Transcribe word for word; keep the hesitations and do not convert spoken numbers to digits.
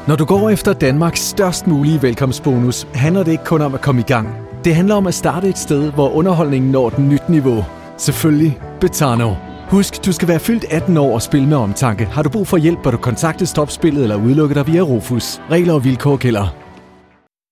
Når du går efter Danmarks størst mulige velkomstbonus, handler det ikke kun om at komme i gang. Det handler om at starte et sted, hvor underholdningen når et nyt niveau. Selvfølgelig Betano. Husk, du skal være fyldt atten år og spille med omtanke. Har du brug for hjælp, bør du kontakte Stopspillet eller udelukke dig via Rufus. Regler og vilkår gælder.